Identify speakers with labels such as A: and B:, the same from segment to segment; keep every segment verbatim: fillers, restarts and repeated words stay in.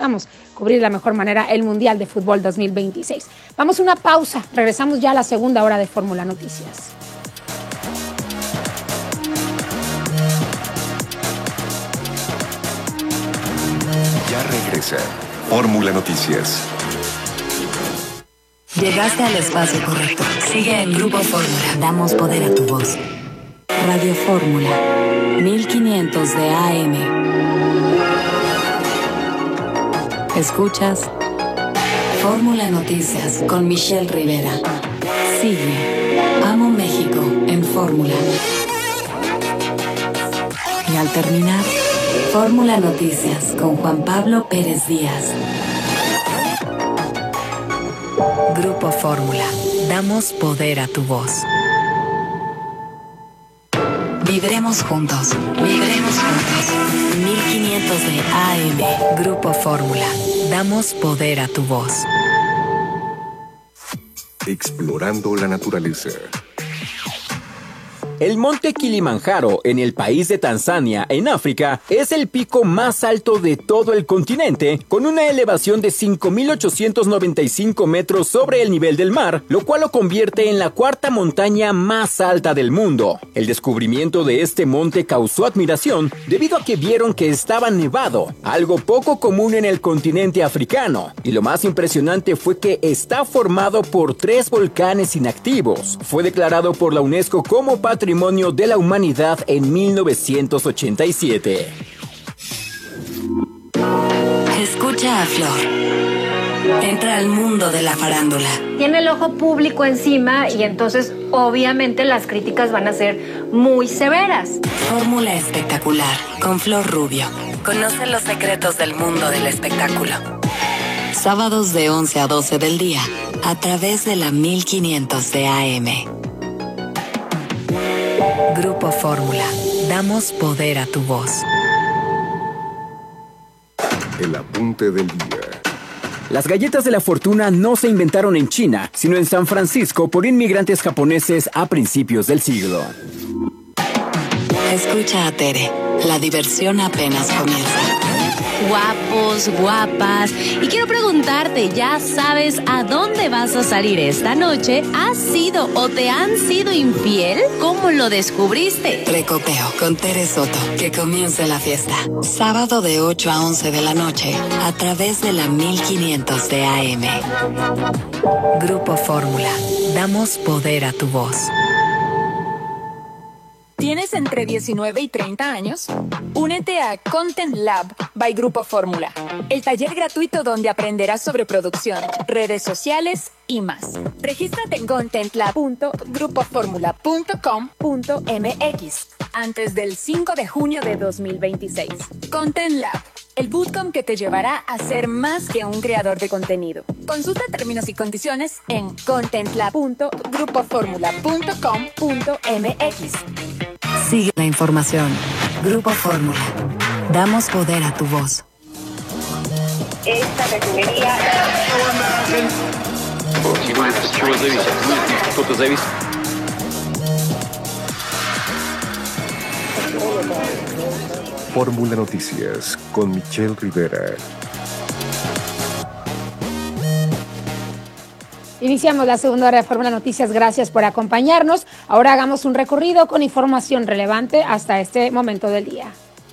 A: podamos cubrir de la mejor manera el Mundial de Fútbol dos mil veintiséis. Vamos a una pausa, regresamos ya a la segunda hora de Fórmula Noticias.
B: Ya regresa Fórmula Noticias.
C: Llegaste al espacio correcto. Sigue en Grupo Fórmula. Damos poder a tu voz. Radio Fórmula, mil quinientos de A M. Escuchas Fórmula Noticias con Michelle Rivera. Sigue Amo México en Fórmula. Y al terminar, Fórmula Noticias con Juan Pablo Pérez Díaz. Grupo Fórmula. Damos poder a tu voz. Vibremos juntos. Vibremos juntos. mil quinientos de A M. Grupo Fórmula. Damos poder a tu voz.
B: Explorando la naturaleza.
D: El monte Kilimanjaro, en el país de Tanzania, en África, es el pico más alto de todo el continente, con una elevación de cinco mil ochocientos noventa y cinco metros sobre el nivel del mar, lo cual lo convierte en la cuarta montaña más alta del mundo. El descubrimiento de este monte causó admiración debido a que vieron que estaba nevado, algo poco común en el continente africano. Y lo más impresionante fue que está formado por tres volcanes inactivos. Fue declarado por la UNESCO como Patrimonio Patrimonio de la Humanidad en mil novecientos ochenta y siete.
C: Escucha a Flor. Entra al mundo de la farándula.
E: Tiene el ojo público encima y entonces obviamente las críticas van a ser muy severas.
C: Fórmula espectacular con Flor Rubio. Conoce los secretos del mundo del espectáculo. Sábados de once a doce del día a través de la mil quinientos de A M. Grupo Fórmula. Damos poder a tu voz.
B: El apunte del día.
D: Las galletas de la fortuna no se inventaron en China, sino en San Francisco por inmigrantes japoneses a principios del siglo.
C: Escucha a Tere. La diversión apenas comienza.
F: Guapos, guapas. Y quiero preguntarte, ¿ya sabes a dónde vas a salir esta noche? ¿Has sido o te han sido infiel? ¿Cómo lo descubriste?
C: Precopeo con Tere Soto. Que comience la fiesta. Sábado de ocho a once de la noche a través de la mil quinientos de A M. Grupo Fórmula. Damos poder a tu voz.
G: ¿Tienes entre diecinueve y treinta años? Únete a Content Lab by Grupo Fórmula, el taller gratuito donde aprenderás sobre producción, redes sociales y más. Regístrate en content lab punto grupo fórmula punto com punto m x antes del cinco de junio de dos mil veintiséis. Content Lab, el bootcamp que te llevará a ser más que un creador de contenido. Consulta términos y condiciones en content lab punto grupo fórmula punto com punto m x.
C: Sigue la información. Grupo Fórmula. Damos poder a tu voz.
H: Esta refinería...
B: Fórmula Noticias con Michelle Rivera.
A: Iniciamos la segunda hora de Fórmula Noticias. Gracias por acompañarnos. Ahora hagamos un recorrido con información relevante hasta este momento del día.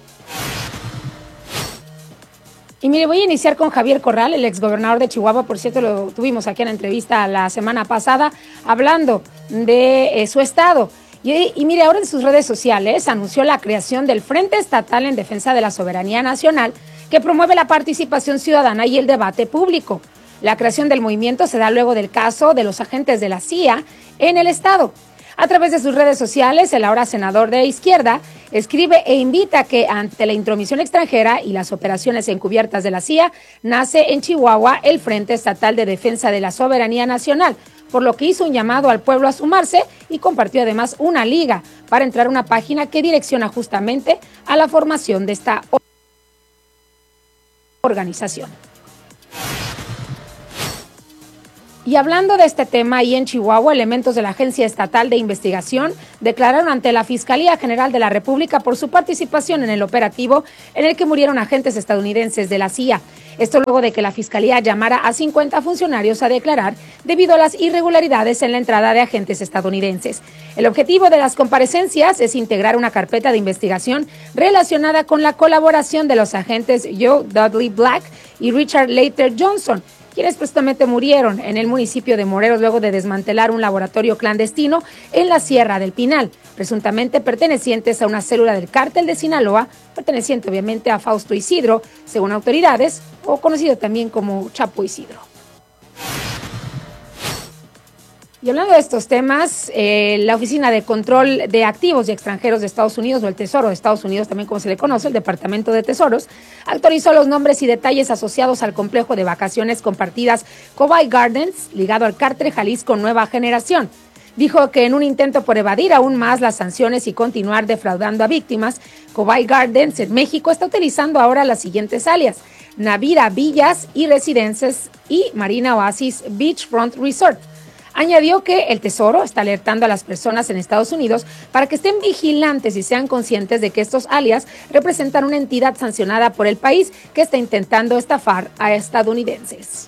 A: Y mire, voy a iniciar con Javier Corral, el exgobernador de Chihuahua. Por cierto, lo tuvimos aquí en la entrevista la semana pasada, hablando de eh, su estado. Y, y mire, ahora en sus redes sociales anunció la creación del Frente Estatal en Defensa de la Soberanía Nacional, que promueve la participación ciudadana y el debate público. La creación del movimiento se da luego del caso de los agentes de la C I A en el estado. A través de sus redes sociales, el ahora senador de Izquierda escribe e invita que ante la intromisión extranjera y las operaciones encubiertas de la C I A, nace en Chihuahua el Frente Estatal de Defensa de la Soberanía Nacional, por lo que hizo un llamado al pueblo a sumarse y compartió además una liga para entrar a una página que direcciona justamente a la formación de esta organización. Y hablando de este tema, ahí en Chihuahua, elementos de la Agencia Estatal de Investigación declararon ante la Fiscalía General de la República por su participación en el operativo en el que murieron agentes estadounidenses de la C I A. Esto luego de que la Fiscalía llamara a cincuenta funcionarios a declarar debido a las irregularidades en la entrada de agentes estadounidenses. El objetivo de las comparecencias es integrar una carpeta de investigación relacionada con la colaboración de los agentes Joe Dudley Black y Richard Later Johnson, quienes presuntamente murieron en el municipio de Morelos luego de desmantelar un laboratorio clandestino en la Sierra del Pinal, presuntamente pertenecientes a una célula del cártel de Sinaloa, perteneciente obviamente a Fausto Isidro, según autoridades, o conocido también como Chapo Isidro. Y hablando de estos temas, eh, la Oficina de Control de Activos y Extranjeros de Estados Unidos, o el Tesoro de Estados Unidos, también como se le conoce, el Departamento de Tesoros, autorizó los nombres y detalles asociados al complejo de vacaciones compartidas Cobay Gardens, ligado al cártel Jalisco Nueva Generación. Dijo que en un intento por evadir aún más las sanciones y continuar defraudando a víctimas, Cobay Gardens en México está utilizando ahora las siguientes alias: Navira Villas y Residences y Marina Oasis Beachfront Resort. Añadió que el Tesoro está alertando a las personas en Estados Unidos para que estén vigilantes y sean conscientes de que estos alias representan una entidad sancionada por el país que está intentando estafar a estadounidenses.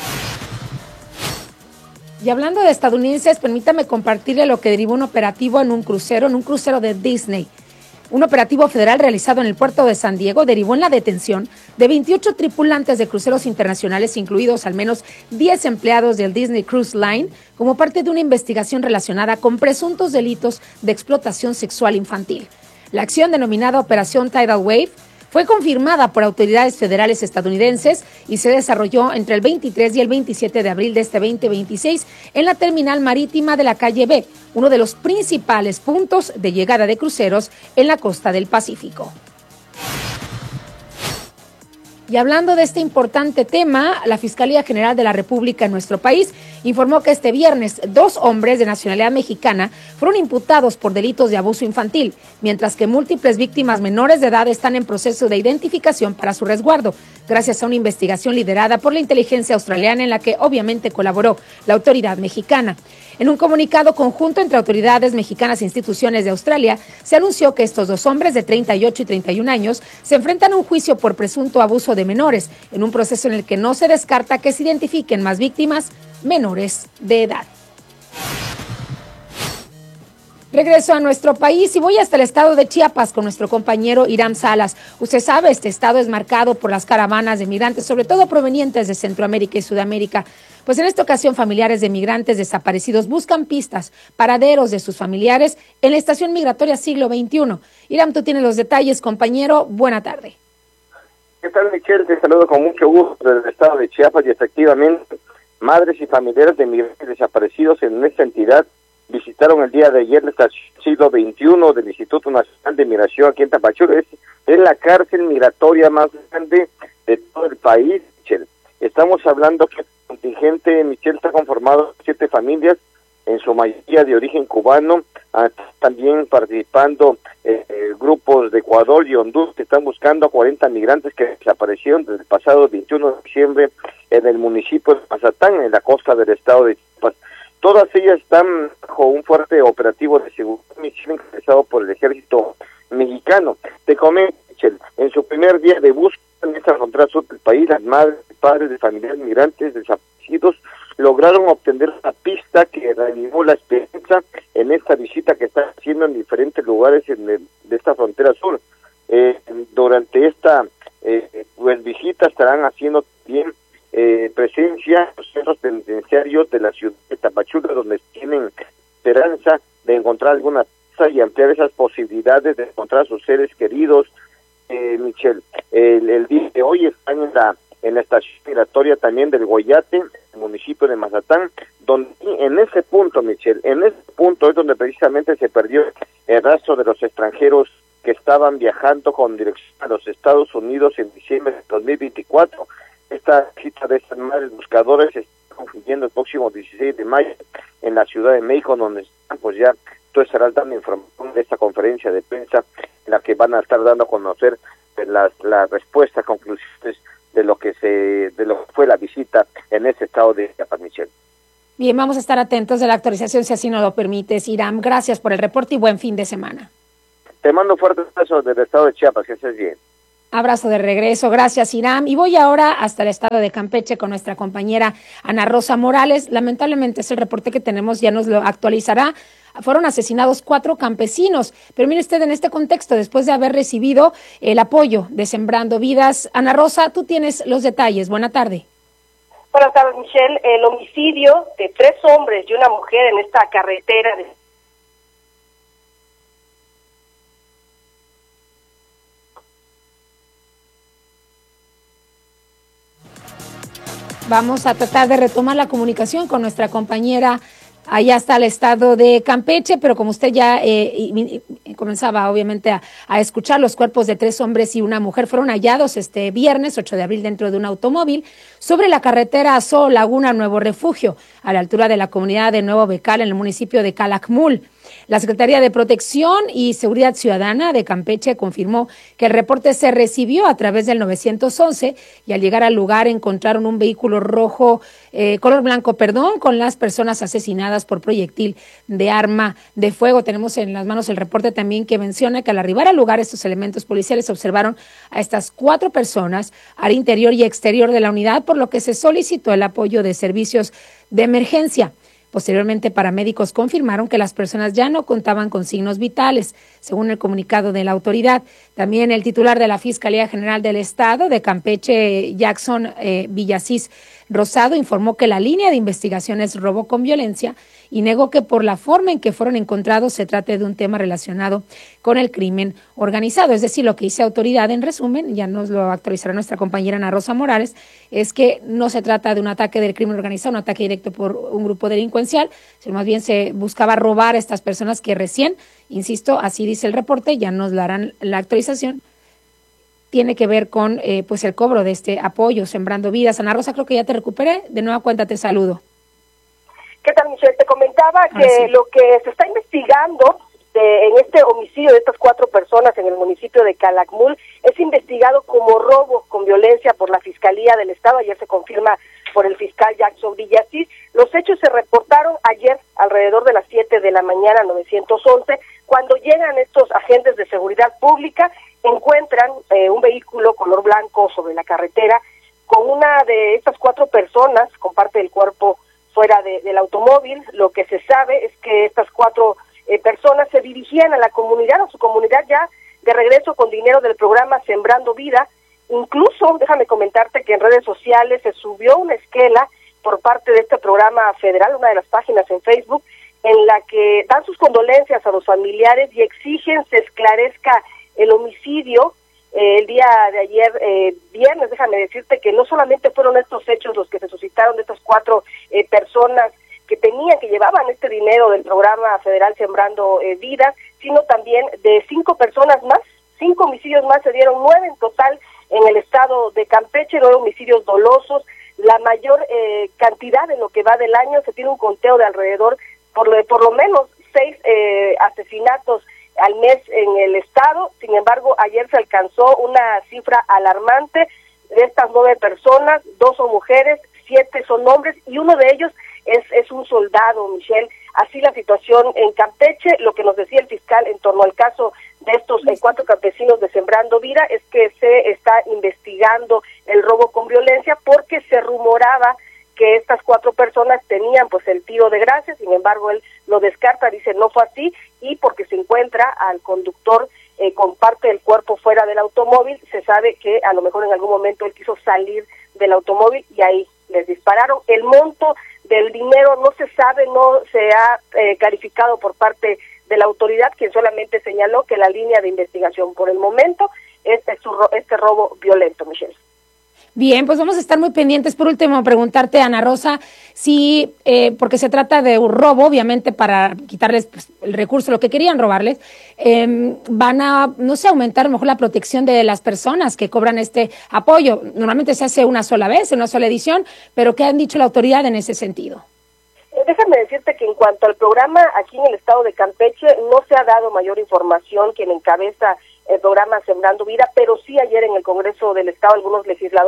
A: Y hablando de estadounidenses, permítame compartirle lo que derivó un operativo en un crucero, en un crucero de Disney. Un operativo federal realizado en el puerto de San Diego derivó en la detención de veintiocho tripulantes de cruceros internacionales, incluidos al menos diez empleados del Disney Cruise Line, como parte de una investigación relacionada con presuntos delitos de explotación sexual infantil. La acción, denominada Operación Tidal Wave, fue confirmada por autoridades federales estadounidenses y se desarrolló entre el veintitrés y el veintisiete de abril de este veinte veintiséis en la terminal marítima de la calle B, uno de los principales puntos de llegada de cruceros en la costa del Pacífico. Y hablando de este importante tema, la Fiscalía General de la República en nuestro país informó que este viernes dos hombres de nacionalidad mexicana fueron imputados por delitos de abuso infantil, mientras que múltiples víctimas menores de edad están en proceso de identificación para su resguardo, gracias a una investigación liderada por la inteligencia australiana en la que obviamente colaboró la autoridad mexicana. En un comunicado conjunto entre autoridades mexicanas e instituciones de Australia, se anunció que estos dos hombres de treinta y ocho y treinta y un años se enfrentan a un juicio por presunto abuso de menores, en un proceso en el que no se descarta que se identifiquen más víctimas menores de edad. Regreso a nuestro país y voy hasta el estado de Chiapas con nuestro compañero Iram Salas. Usted sabe, este estado es marcado por las caravanas de migrantes, sobre todo provenientes de Centroamérica y Sudamérica. Pues en esta ocasión, familiares de migrantes desaparecidos buscan pistas, paraderos de sus familiares en la estación migratoria Siglo veintiuno. Iram, tú tienes los detalles, compañero. Buena tarde.
I: ¿Qué tal, Michelle? Te saludo con mucho gusto desde el estado de Chiapas y efectivamente, madres y familiares de migrantes desaparecidos en esta entidad visitaron el día de ayer la estación Siglo veintiuno del Instituto Nacional de Migración aquí en Tapachula. Es, es la cárcel migratoria más grande de todo el país, Michelle. Estamos hablando que el contingente, Michelle, está conformado por siete familias, en su mayoría de origen cubano, ah, también participando eh, eh, grupos de Ecuador y Honduras que están buscando a cuarenta migrantes que desaparecieron desde el pasado veintiuno de diciembre en el municipio de Mazatán, en la costa del estado de Chiapas. Todas ellas están bajo un fuerte operativo de seguridad encabezado por el ejército mexicano. Te comento, Michelle, en su primer día de búsqueda en esta frontera sur del país, las madres y padres de familiares migrantes desaparecidos lograron obtener una pista que reanimó la esperanza en esta visita que están haciendo en diferentes lugares en el, de esta frontera sur. Eh, durante esta eh, pues, visita estarán haciendo también eh, presencia en los centros penitenciarios de la ciudad de Tapachula, donde tienen esperanza de encontrar alguna pista y ampliar esas posibilidades de encontrar a sus seres queridos. Eh, Michelle, el, el día de hoy están en la en la estación migratoria también del Goyate, el municipio de Mazatán, donde en ese punto, Michelle, en ese punto es donde precisamente se perdió el rastro de los extranjeros que estaban viajando con dirección a los Estados Unidos en diciembre de dos mil veinticuatro. Esta cita de estas madres buscadores se está concluyendo el próximo dieciséis de mayo en la Ciudad de México, donde están, pues ya tú estarás dando información de esta conferencia de prensa en la que van a estar dando a conocer las, las respuestas, conclusiones de lo que se de lo que fue la visita en ese estado de Chiapas, Michelle.
A: Bien, vamos a estar atentos de la actualización si así nos lo permites, Iram. Gracias por el reporte y buen fin de semana.
I: Te mando un fuerte abrazo desde el estado de Chiapas, que estés bien.
A: Abrazo de regreso, gracias Iram. Y voy ahora hasta el estado de Campeche con nuestra compañera Ana Rosa Morales. Lamentablemente es el reporte que tenemos, ya nos lo actualizará. Fueron asesinados cuatro campesinos, pero mire usted en este contexto, después de haber recibido el apoyo de Sembrando Vidas. Ana Rosa, tú tienes los detalles. Buena tarde.
J: Buenas tardes, Michelle. El homicidio de tres hombres y una mujer en esta carretera de
A: Vamos a tratar de retomar la comunicación con nuestra compañera allá está el estado de Campeche, pero como usted ya eh, y, y comenzaba obviamente a, a escuchar, los cuerpos de tres hombres y una mujer fueron hallados este viernes ocho de abril dentro de un automóvil sobre la carretera Azul Laguna Nuevo Refugio, a la altura de la comunidad de Nuevo Becal en el municipio de Calakmul. La Secretaría de Protección y Seguridad Ciudadana de Campeche confirmó que el reporte se recibió a través del nueve once y al llegar al lugar encontraron un vehículo rojo, eh, color blanco, perdón, con las personas asesinadas por proyectil de arma de fuego. Tenemos en las manos el reporte también que menciona que al arribar al lugar estos elementos policiales observaron a estas cuatro personas al interior y exterior de la unidad, por lo que se solicitó el apoyo de servicios de emergencia. Posteriormente, paramédicos confirmaron que las personas ya no contaban con signos vitales, según el comunicado de la autoridad. También el titular de la Fiscalía General del Estado de Campeche, Jackson eh, Villasís Rosado, informó que la línea de investigación es robo con violencia y negó que por la forma en que fueron encontrados se trate de un tema relacionado con el crimen organizado. Es decir, lo que dice autoridad en resumen, ya nos lo actualizará nuestra compañera Ana Rosa Morales, es que no se trata de un ataque del crimen organizado, un ataque directo por un grupo delincuencial, sino más bien se buscaba robar a estas personas que recién, insisto, así dice el reporte, ya nos darán la actualización, tiene que ver con eh, pues el cobro de este apoyo, Sembrando Vidas. Ana Rosa, creo que ya te recuperé, de nueva cuenta te saludo.
J: ¿Qué tal, Michelle? Te comentaba que sí. Lo que se está investigando de, en este homicidio de estas cuatro personas en el municipio de Calakmul es investigado como robo con violencia por la Fiscalía del Estado. Ayer se confirma por el fiscal Jackson Villasís. Los hechos se reportaron ayer alrededor de las siete de la mañana, nueve once, cuando llegan estos agentes de seguridad pública, encuentran eh, un vehículo color blanco sobre la carretera con una de estas cuatro personas, con parte del cuerpo fuera de, del automóvil. Lo que se sabe es que estas cuatro eh, personas se dirigían a la comunidad, a su comunidad ya de regreso con dinero del programa Sembrando Vida. Incluso, déjame comentarte que en redes sociales se subió una esquela por parte de este programa federal, una de las páginas en Facebook, en la que dan sus condolencias a los familiares y exigen se esclarezca el homicidio. Eh, el día de ayer, eh, viernes, déjame decirte que no solamente fueron estos hechos los que se suscitaron de estas cuatro eh, personas que tenían, que llevaban este dinero del programa federal Sembrando eh, Vidas, sino también de cinco personas más, cinco homicidios más, se dieron nueve en total en el estado de Campeche, nueve homicidios dolosos, la mayor eh, cantidad en lo que va del año. Se tiene un conteo de alrededor, por lo, por lo menos, seis eh, asesinatos al mes en el estado. Sin embargo, ayer se alcanzó una cifra alarmante. De estas nueve personas, dos son mujeres, siete son hombres y uno de ellos es, es un soldado, Michelle. Así la situación en Campeche. Lo que nos decía el fiscal en torno al caso de estos eh, cuatro campesinos de Sembrando Vida es que se está investigando el robo con violencia porque se rumoraba que estas cuatro personas tenían pues el tiro de gracia. Sin embargo, él lo descarta, dice no fue así, y porque se encuentra al conductor eh, con parte del cuerpo fuera del automóvil, se sabe que a lo mejor en algún momento él quiso salir del automóvil y ahí les dispararon. El monto del dinero no se sabe, no se ha eh, clarificado por parte de la autoridad, quien solamente señaló que la línea de investigación por el momento es este robo violento, Michelle.
A: Bien, pues vamos a estar muy pendientes. Por último, preguntarte, Ana Rosa, si, eh, porque se trata de un robo, obviamente para quitarles pues, el recurso, lo que querían robarles, eh, van a, no sé, aumentar a lo mejor la protección de las personas que cobran este apoyo. Normalmente se hace una sola vez, en una sola edición, pero ¿qué han dicho la autoridad en ese sentido?
J: Eh, déjame decirte que en cuanto al programa aquí en el estado de Campeche, no se ha dado mayor información. Quien encabeza el programa Sembrando Vida, pero sí ayer en el Congreso del Estado algunos legisladores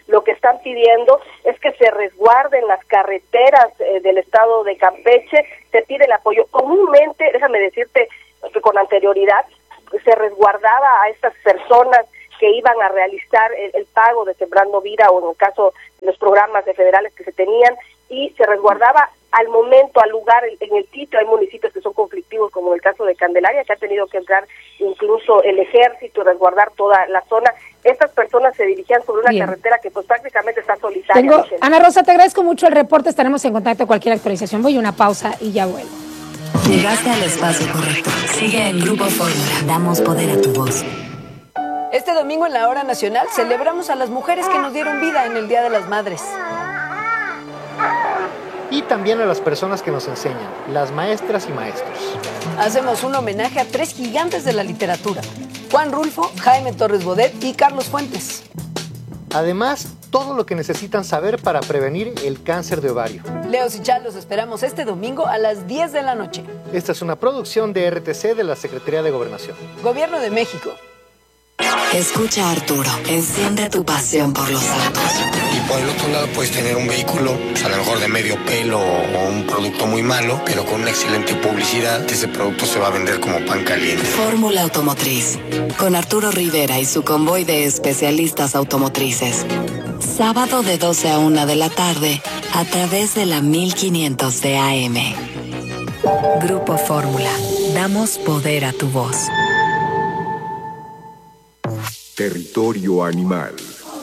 J: lo que están pidiendo es que se resguarden las carreteras eh, del estado de Campeche, se pide el apoyo. Comúnmente, déjame decirte que con anterioridad se resguardaba a estas personas que iban a realizar el, el pago de Sembrando Vida, o en el caso de los programas de federales que se tenían, y se resguardaba al momento, al lugar, en, en el sitio. Hay municipios que son conflictivos, como el caso de Candelaria, que ha tenido que entrar incluso el ejército y resguardar toda la zona. Estas personas se dirigían sobre una Bien. carretera que pues prácticamente está solitaria.
A: Tengo, Ana Rosa, te agradezco mucho el reporte, estaremos en contacto, cualquier actualización. Voy a una pausa y ya vuelvo.
C: Llegaste al espacio correcto. Sigue en Grupo Fórmula. Damos poder a tu voz.
K: Este domingo en la Hora Nacional celebramos a las mujeres que nos dieron vida en el Día de las Madres.
L: Y también a las personas que nos enseñan, las maestras y maestros.
K: Hacemos un homenaje a tres gigantes de la literatura: Juan Rulfo, Jaime Torres Bodet y Carlos Fuentes.
L: Además, todo lo que necesitan saber para prevenir el cáncer de ovario.
K: Leos y Chal, los esperamos este domingo a las diez de la noche.
L: Esta es una producción de R T C de la Secretaría de Gobernación.
K: Gobierno de México.
C: Escucha a Arturo, enciende tu pasión por los autos.
M: Y por el otro lado puedes tener un vehículo, pues a lo mejor de medio pelo o un producto muy malo, pero con una excelente publicidad, ese producto se va a vender como pan caliente.
C: Fórmula Automotriz, con Arturo Rivera y su convoy de especialistas automotrices. Sábado de doce a una de la tarde, a través de la mil quinientos de A M. Grupo Fórmula, damos poder a tu voz.
B: Territorio animal.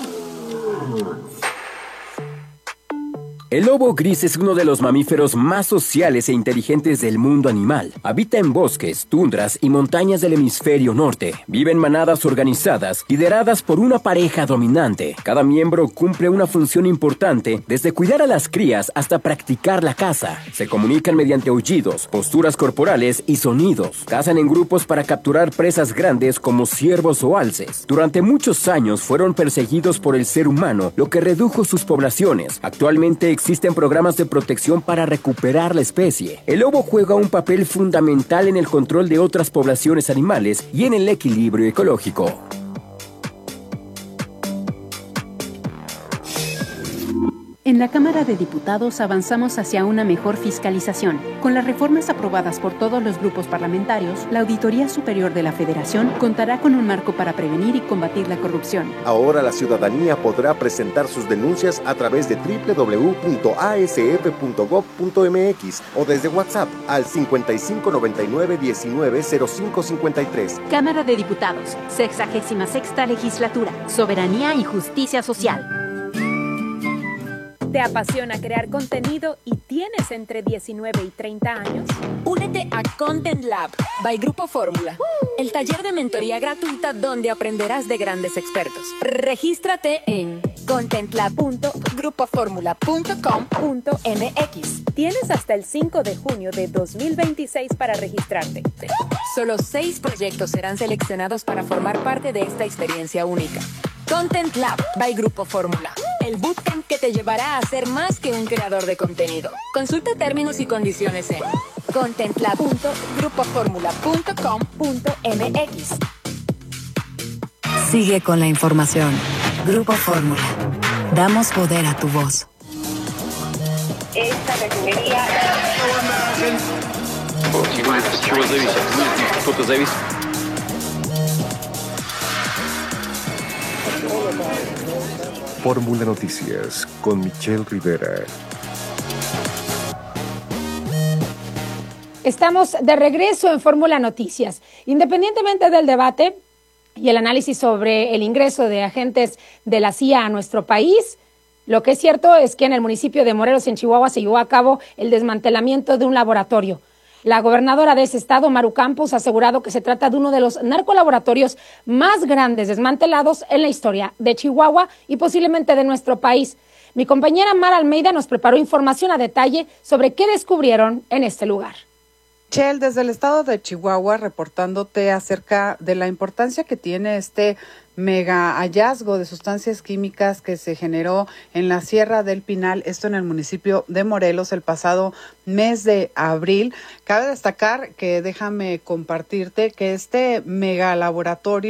D: El lobo gris es uno de los mamíferos más sociales e inteligentes del mundo animal. Habita en bosques, tundras y montañas del hemisferio norte. Vive en manadas organizadas, lideradas por una pareja dominante. Cada miembro cumple una función importante, desde cuidar a las crías hasta practicar la caza. Se comunican mediante aullidos, posturas corporales y sonidos. Cazan en grupos para capturar presas grandes como ciervos o alces. Durante muchos años fueron perseguidos por el ser humano, lo que redujo sus poblaciones. Actualmente existen programas de protección para recuperar la especie. El lobo juega un papel fundamental en el control de otras poblaciones animales y en el equilibrio ecológico.
N: En la Cámara de Diputados avanzamos hacia una mejor fiscalización. Con las reformas aprobadas por todos los grupos parlamentarios, la Auditoría Superior de la Federación contará con un marco para prevenir y combatir la corrupción.
O: Ahora la ciudadanía podrá presentar sus denuncias a través de doble u doble u doble u punto a s f punto gob punto m x o desde WhatsApp al cincuenta y cinco noventa y nueve diecinueve cero cinco cincuenta y tres.
N: Cámara de Diputados, sexagésima sexta legislatura, soberanía y justicia social.
P: ¿Te apasiona crear contenido y tienes entre diecinueve y treinta años? Únete a Content Lab by Grupo Fórmula, el taller de mentoría gratuita donde aprenderás de grandes expertos. Regístrate en contentlab punto grupo fórmula punto com punto m x. Tienes hasta el cinco de junio de dos mil veintiséis para registrarte. Solo seis proyectos serán seleccionados para formar parte de esta experiencia única. Content Lab by Grupo Fórmula, el bootcamp que te llevará a ser más que un creador de contenido. Consulta términos y condiciones en contentlab punto grupo fórmula punto com punto m x.
C: Sigue con la información. Grupo Fórmula, damos poder a tu voz.
H: Esta refinería...
B: Fórmula Noticias con Michelle Rivera.
A: Estamos de regreso en Fórmula Noticias. Independientemente del debate y el análisis sobre el ingreso de agentes de la C I A a nuestro país, lo que es cierto es que en el municipio de Morelos, en Chihuahua, se llevó a cabo el desmantelamiento de un laboratorio. La gobernadora de ese estado, Maru Campos, ha asegurado que se trata de uno de los narcolaboratorios más grandes desmantelados en la historia de Chihuahua y posiblemente de nuestro país. Mi compañera Mara Almeida nos preparó información a detalle sobre qué descubrieron en este lugar.
Q: Chel, desde el estado de Chihuahua, reportándote acerca de la importancia que tiene este mega hallazgo de sustancias químicas que se generó en la Sierra del Pinal, esto en el municipio de Morelos el pasado mes de abril. Cabe destacar que déjame compartirte que este mega laboratorio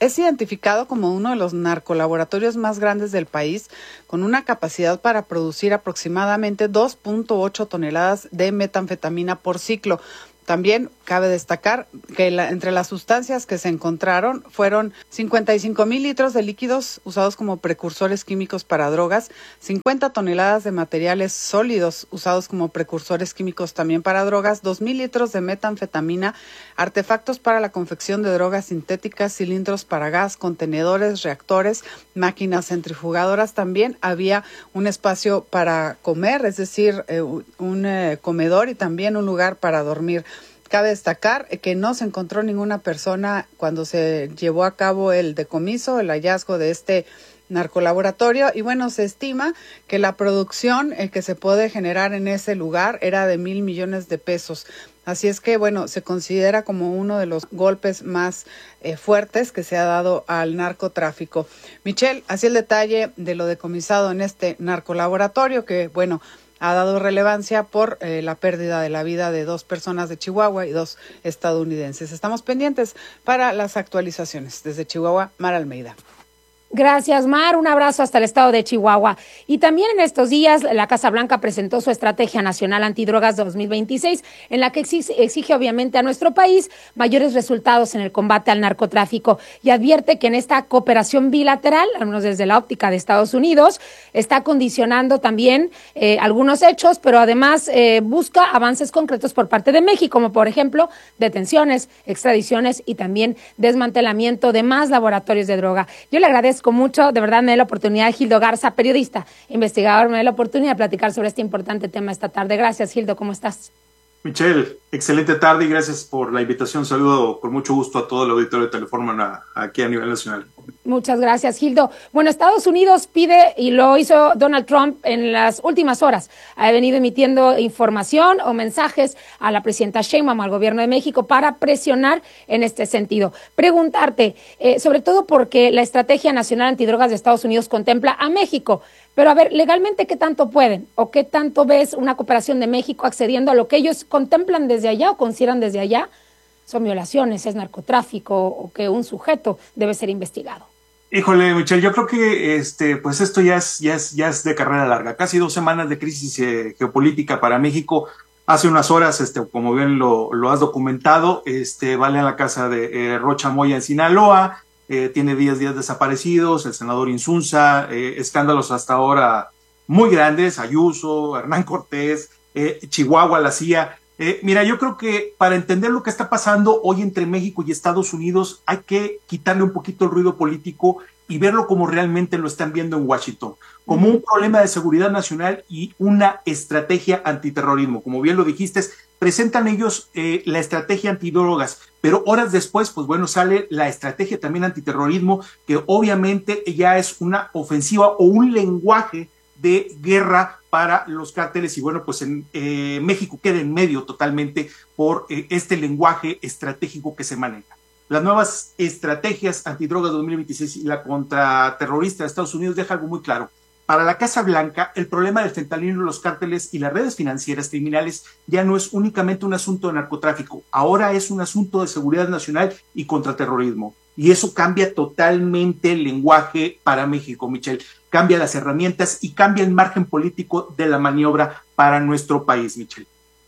Q: es identificado como uno de los narcolaboratorios más grandes del país, con una capacidad para producir aproximadamente dos punto ocho toneladas de metanfetamina por ciclo. También cabe destacar que la, entre las sustancias que se encontraron fueron cincuenta y cinco mil litros de líquidos usados como precursores químicos para drogas, cincuenta toneladas de materiales sólidos usados como precursores químicos también para drogas, dos mil litros de metanfetamina, artefactos para la confección de drogas sintéticas, cilindros para gas, contenedores, reactores, máquinas centrifugadoras. También había un espacio para comer, es decir, eh, un eh, comedor y también un lugar para dormir. Cabe destacar que no se encontró ninguna persona cuando se llevó a cabo el decomiso, el hallazgo de este narcolaboratorio, y bueno, se estima que la producción eh, que se puede generar en ese lugar era de mil millones de pesos. Así es que, bueno, se considera como uno de los golpes más eh, fuertes que se ha dado al narcotráfico. Michelle, así el detalle de lo decomisado en este narcolaboratorio que, bueno, ha dado relevancia por eh, la pérdida de la vida de dos personas de Chihuahua y dos estadounidenses. Estamos pendientes para las actualizaciones. Desde Chihuahua, Mar Almeida.
A: Gracias, Mar. Un abrazo hasta el estado de Chihuahua. Y también en estos días, la Casa Blanca presentó su Estrategia Nacional Antidrogas dos mil veintiséis, en la que exige, exige obviamente a nuestro país mayores resultados en el combate al narcotráfico, y advierte que en esta cooperación bilateral, al menos desde la óptica de Estados Unidos, está condicionando también eh, algunos hechos, pero además eh, busca avances concretos por parte de México, como por ejemplo detenciones, extradiciones y también desmantelamiento de más laboratorios de droga. Yo le agradezco mucho, de verdad me da la oportunidad, Gildo Garza, periodista, investigador, me da la oportunidad de platicar sobre este importante tema esta tarde. Gracias, Gildo, ¿cómo estás?
R: Michelle, excelente tarde y gracias por la invitación. Saludo con mucho gusto a todo el auditorio de Telefórmula aquí a nivel nacional.
A: Muchas gracias, Gildo. Bueno, Estados Unidos pide, y lo hizo Donald Trump en las últimas horas, ha venido emitiendo información o mensajes a la presidenta Sheinbaum, al gobierno de México, para presionar en este sentido. Preguntarte, eh, sobre todo porque la Estrategia Nacional Antidrogas de Estados Unidos contempla a México, pero a ver, legalmente, ¿qué tanto pueden? ¿O qué tanto ves una cooperación de México accediendo a lo que ellos contemplan desde allá o consideran desde allá? ¿Son violaciones, es narcotráfico o que un sujeto debe ser investigado?
R: Híjole, Michelle, yo creo que este, pues esto ya es, ya es, ya es de carrera larga. Casi dos semanas de crisis eh, geopolítica para México. Hace unas horas, este, como bien lo, lo has documentado, este, vale a la casa de eh, Rocha Moya en Sinaloa. Eh, tiene diez días desaparecidos, el senador Insunza, eh, escándalos hasta ahora muy grandes, Ayuso, Hernán Cortés, eh, Chihuahua, la C I A. Eh, mira, yo creo que para entender lo que está pasando hoy entre México y Estados Unidos hay que quitarle un poquito el ruido político y verlo como realmente lo están viendo en Washington, como un problema de seguridad nacional y una estrategia antiterrorismo. Como bien lo dijiste, presentan ellos eh, la estrategia antidrogas, pero horas después, pues bueno, sale la estrategia también antiterrorismo, que obviamente ya es una ofensiva o un lenguaje de guerra para los cárteles, y bueno, pues en eh, México queda en medio totalmente por eh, este lenguaje estratégico que se maneja. Las nuevas estrategias antidrogas dos mil veintiséis y la contraterrorista de Estados Unidos deja algo muy claro. Para la Casa Blanca, el problema del fentanilo, los cárteles y las redes financieras criminales ya no es únicamente un asunto de narcotráfico, ahora es un asunto de seguridad nacional y contraterrorismo. Y eso cambia totalmente el lenguaje para México, Michelle. Cambia las herramientas y cambia el margen político de la maniobra para nuestro país, Michelle.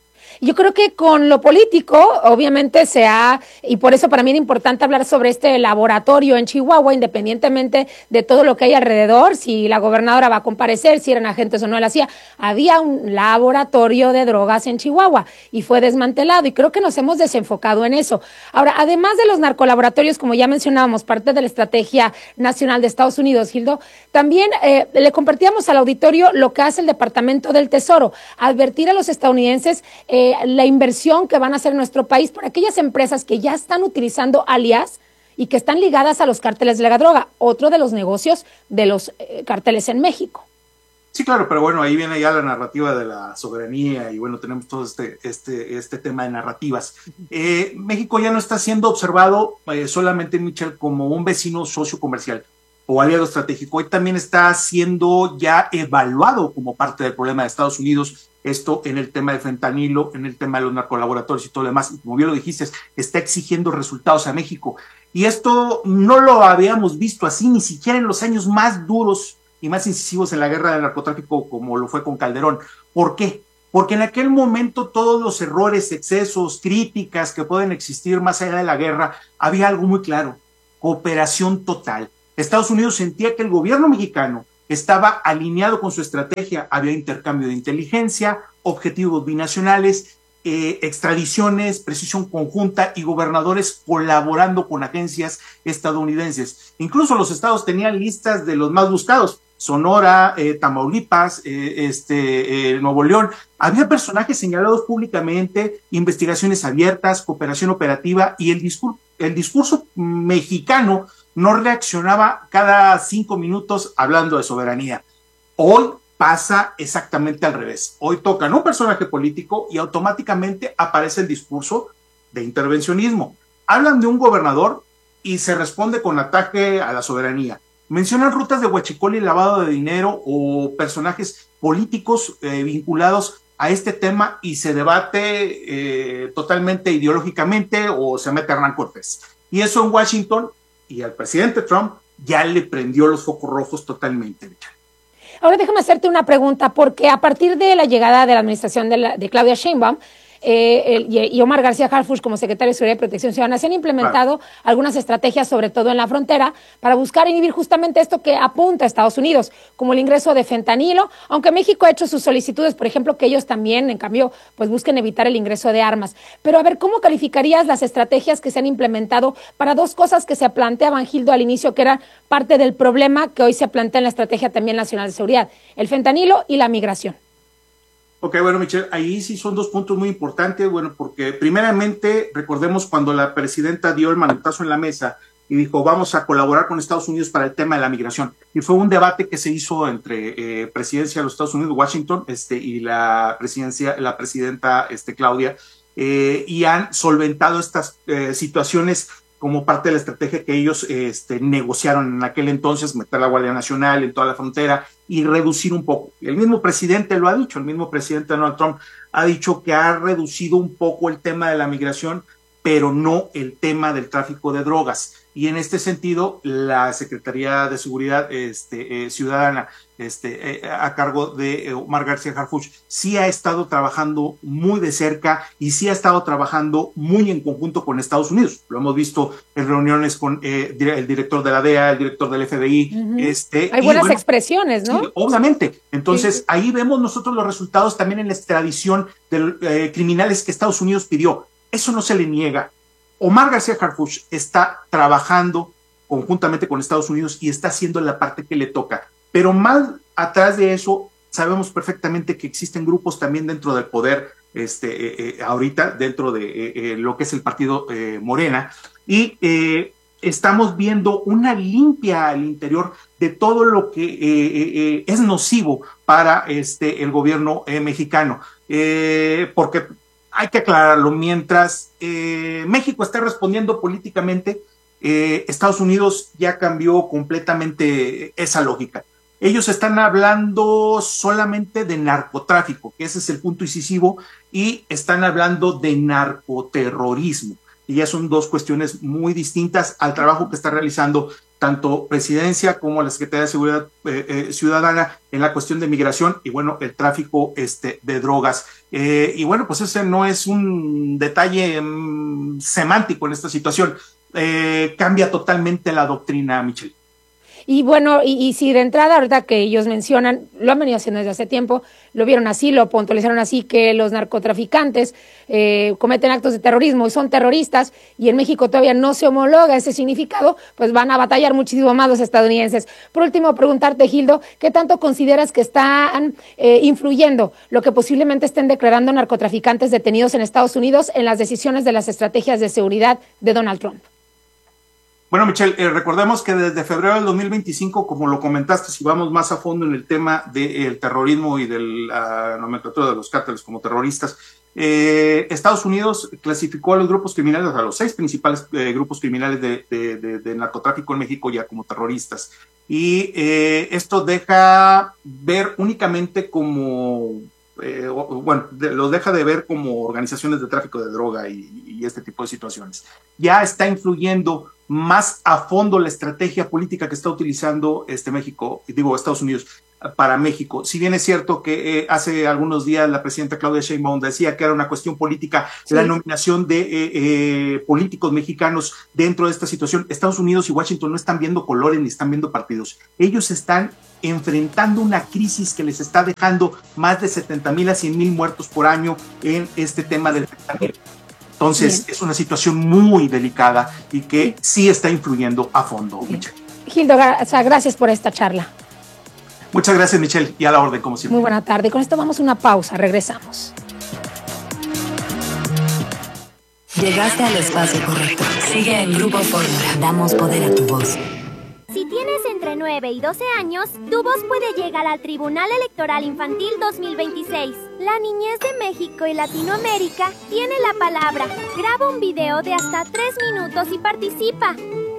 A: Yo creo que con lo político, obviamente se ha, y por eso para mí era importante hablar sobre este laboratorio en Chihuahua, independientemente de todo lo que hay alrededor, si la gobernadora va a comparecer, si eran agentes o no de la C I A, había un laboratorio de drogas en Chihuahua y fue desmantelado, y creo que nos hemos desenfocado en eso. Ahora, además de los narcolaboratorios, como ya mencionábamos, parte de la Estrategia Nacional de Estados Unidos, Gildo, también eh, le compartíamos al auditorio lo que hace el Departamento del Tesoro, advertir a los estadounidenses eh, la inversión que van a hacer en nuestro país por aquellas empresas que ya están utilizando alias y que están ligadas a los cárteles de la droga, otro de los negocios de los eh, cárteles en México.
R: Sí, claro, pero bueno, ahí viene ya la narrativa de la soberanía y bueno, tenemos todo este, este, este tema de narrativas. Eh, México ya no está siendo observado eh, solamente, Michelle, como un vecino socio comercial o aliado estratégico, hoy también está siendo ya evaluado como parte del problema de Estados Unidos, esto en el tema del fentanilo, en el tema de los narcolaboratorios y todo lo demás, y como bien lo dijiste, está exigiendo resultados a México. Y esto no lo habíamos visto así, ni siquiera en los años más duros y más incisivos en la guerra del narcotráfico como lo fue con Calderón. ¿Por qué? Porque en aquel momento todos los errores, excesos, críticas que pueden existir más allá de la guerra, había algo muy claro: cooperación total. Estados Unidos sentía que el gobierno mexicano estaba alineado con su estrategia, había intercambio de inteligencia, objetivos binacionales, eh, extradiciones, precisión conjunta y gobernadores colaborando con agencias estadounidenses. Incluso los estados tenían listas de los más buscados: Sonora, eh, Tamaulipas, eh, este, eh, Nuevo León. Había personajes señalados públicamente, investigaciones abiertas, cooperación operativa, y el discurso, el discurso mexicano no reaccionaba cada cinco minutos hablando de soberanía. Hoy pasa exactamente al revés. Hoy tocan un personaje político y automáticamente aparece el discurso de intervencionismo. Hablan de un gobernador y se responde con ataque a la soberanía. Mencionan rutas de huachicol y lavado de dinero o personajes políticos eh, vinculados a este tema y se debate eh, totalmente ideológicamente, o se mete Hernán Cortés. Y eso en Washington, y al presidente Trump ya le prendió los focos rojos totalmente.
A: Ahora déjame hacerte una pregunta, porque a partir de la llegada de la administración de, la, de Claudia Sheinbaum, Eh, el, y Omar García Harfuch como secretario de Seguridad y Protección Ciudadana, se han implementado claro. algunas estrategias, sobre todo en la frontera, para buscar inhibir justamente esto que apunta a Estados Unidos, como el ingreso de fentanilo, aunque México ha hecho sus solicitudes, por ejemplo, que ellos también, en cambio, pues busquen evitar el ingreso de armas. Pero a ver, ¿cómo calificarías las estrategias que se han implementado para dos cosas que se planteaban, Gildo, al inicio, que era parte del problema que hoy se plantea en la Estrategia también Nacional de Seguridad: el fentanilo y la migración?
R: Ok, bueno, Michelle, ahí sí son dos puntos muy importantes, bueno, porque primeramente recordemos cuando la presidenta dio el manotazo en la mesa y dijo vamos a colaborar con Estados Unidos para el tema de la migración, y fue un debate que se hizo entre eh, presidencia de los Estados Unidos, Washington, este, y la presidencia, la presidenta este, Claudia, eh, y han solventado estas eh, situaciones como parte de la estrategia que ellos este, negociaron en aquel entonces: meter la Guardia Nacional en toda la frontera y reducir un poco. El mismo presidente lo ha dicho, el mismo presidente Donald Trump ha dicho que ha reducido un poco el tema de la migración, pero no el tema del tráfico de drogas. Y en este sentido, la Secretaría de Seguridad este, eh, Ciudadana, este, eh, a cargo de eh, Omar García Harfuch, sí ha estado trabajando muy de cerca y sí ha estado trabajando muy en conjunto con Estados Unidos. Lo hemos visto en reuniones con eh, el director de la D E A, el director del F B I. Uh-huh. este,
A: Hay buenas bueno, expresiones, ¿no?
R: Sí, obviamente. Entonces, sí. ahí vemos nosotros los resultados también en la extradición de eh, criminales que Estados Unidos pidió. Eso no se le niega. Omar García Harfuch está trabajando conjuntamente con Estados Unidos y está haciendo la parte que le toca. Pero más atrás de eso, sabemos perfectamente que existen grupos también dentro del poder, este, eh, eh, ahorita, dentro de eh, eh, lo que es el partido eh, Morena, y eh, estamos viendo una limpia al interior de todo lo que eh, eh, es nocivo para este, el gobierno eh, mexicano. Eh, porque hay que aclararlo, mientras eh, México está respondiendo políticamente, eh, Estados Unidos ya cambió completamente esa lógica. Ellos están hablando solamente de narcotráfico, que ese es el punto incisivo, y están hablando de narcoterrorismo. Y ya son dos cuestiones muy distintas al trabajo que está realizando tanto Presidencia como la Secretaría de Seguridad eh, eh, Ciudadana en la cuestión de migración y, bueno, el tráfico este, de drogas. Eh, y, bueno, pues ese no es un detalle um, semántico en esta situación. Eh, cambia totalmente la doctrina, Michelle.
A: Y bueno, y, y si de entrada, ahorita que ellos mencionan, lo han venido haciendo desde hace tiempo, lo vieron así, lo puntualizaron así, que los narcotraficantes eh, cometen actos de terrorismo y son terroristas, y en México todavía no se homologa ese significado, pues van a batallar muchísimo más los estadounidenses. Por último, preguntarte, Gildo, ¿qué tanto consideras que están eh, influyendo lo que posiblemente estén declarando narcotraficantes detenidos en Estados Unidos en las decisiones de las estrategias de seguridad de Donald Trump?
R: Bueno, Michelle, eh, recordemos que desde febrero del dos mil veinticinco, como lo comentaste, si vamos más a fondo en el tema del terrorismo y de la nomenclatura de los cárteles como terroristas, eh, Estados Unidos clasificó a los grupos criminales, a los seis principales eh, grupos criminales de, de, de, de narcotráfico en México ya como terroristas. Y eh, esto deja ver únicamente como... Eh, bueno, de, los deja de ver como organizaciones de tráfico de droga y, y este tipo de situaciones. Ya está influyendo más a fondo la estrategia política que está utilizando este México, digo Estados Unidos, para México. Si bien es cierto que eh, hace algunos días la presidenta Claudia Sheinbaum decía que era una cuestión política, sí, la nominación de eh, eh, políticos mexicanos dentro de esta situación, Estados Unidos y Washington no están viendo colores ni están viendo partidos. Ellos están enfrentando una crisis que les está dejando más de setenta mil a cien mil muertos por año en este tema del fentanilo. Entonces, bien, es una situación muy delicada y que sí está influyendo a fondo, Michelle.
A: Gildo, gracias por esta charla.
R: Muchas gracias, Michelle, y a la orden, como siempre.
A: Muy buena tarde. Con esto vamos a una pausa. Regresamos.
C: Llegaste al espacio correcto. Sigue en Grupo Fórmula. Damos poder a tu voz.
S: Si tienes entre nueve y doce años, tu voz puede llegar al Tribunal Electoral Infantil dos mil veintiséis. La niñez de México y Latinoamérica tiene la palabra. Graba un video de hasta tres minutos y participa.